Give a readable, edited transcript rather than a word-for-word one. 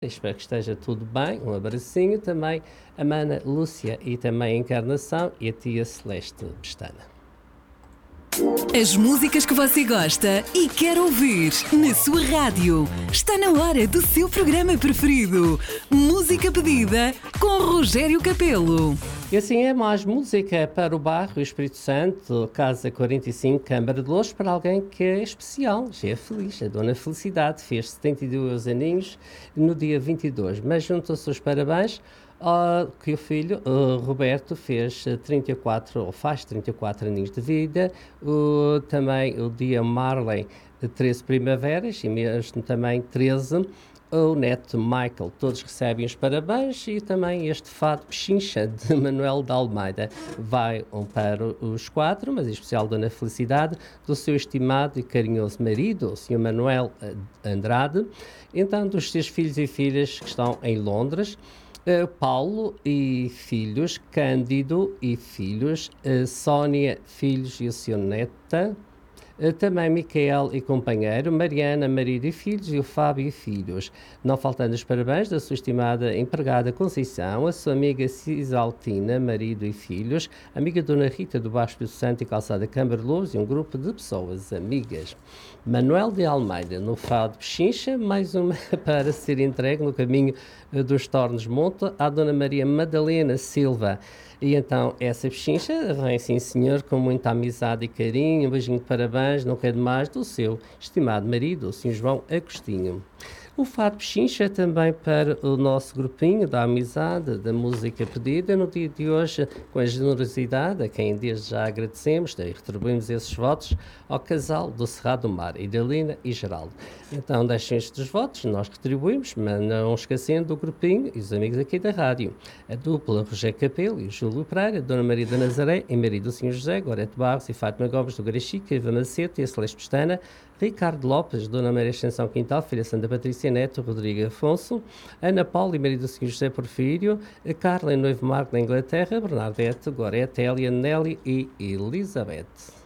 Espero que esteja tudo bem. Um abracinho também a Mana Lúcia e também a Encarnação e a tia Celeste Pestana. As músicas que você gosta e quer ouvir na sua rádio. Está na hora do seu programa preferido. Música pedida com Rogério Capelo. E assim é mais música para o bairro Espírito Santo, Casa 45, Câmara de Louros, para alguém que é especial, já é feliz. A Dona Felicidade fez 72 aninhos no dia 22, mas juntam-se os parabéns que o filho, Roberto, fez 34, ou faz 34 aninhos de vida. Também o dia Marley, 13 primaveras, e mesmo também 13. O neto Michael, todos recebem os parabéns, e também este fado Pechincha de Manuel de Almeida vai para os quatro, mas em especial Dona Felicidade, do seu estimado e carinhoso marido, o Sr. Manuel Andrade, então dos seus filhos e filhas que estão em Londres, Paulo e filhos, Cândido e filhos, Sónia, filhos e o seu neta, também Micael e companheiro, Mariana, marido e filhos, e o Fábio e filhos. Não faltando os parabéns da sua estimada empregada Conceição, a sua amiga Cisaltina, marido e filhos, a amiga Dona Rita do Baixo Espírito Santo e Calçada Câmara de Louros, e um grupo de pessoas amigas. Manuel de Almeida, no fado Pechincha, mais uma para ser entregue no caminho dos Tornos Monte, à Dona Maria Madalena Silva. E então essa Pechincha vem, sim senhor, com muita amizade e carinho, um beijinho de parabéns, não quer demais, do seu estimado marido, o Sr. João Agostinho. O fado Pechincha também para o nosso grupinho da amizade, da música pedida, no dia de hoje, com a generosidade, a quem desde já agradecemos, e retribuímos esses votos ao casal do Cerrado do Mar, Idalina e Geraldo. Então deixem estes votos, nós retribuímos, mas não esquecendo do grupinho e os amigos aqui da rádio. A dupla Rogério Capelo e Júlio Pereira, Dona Maria da Nazaré e marido do Sr. José, Gorete Barros e Fátima Gomes do Garachica, Eva Macedo e a Celeste Pestana, Ricardo Lopes, Dona Maria Ascensão Quintal, filha Santa Patrícia Neto, Rodrigo Afonso, Ana Paula e marido do Sr. José Porfírio, a Carla e noivo Marco da Inglaterra, Bernadette, Gorete, Elia, Nelly e Elizabeth.